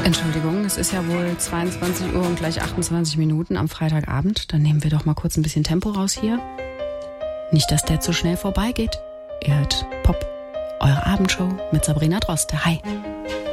Entschuldigung, es ist ja wohl 22 Uhr und gleich 28 Minuten am Freitagabend. Dann nehmen wir doch mal kurz ein bisschen Tempo raus hier. Nicht, dass der zu schnell vorbeigeht. Ihr hört Pop, eure Abendshow mit Sabrina Droste. Hi.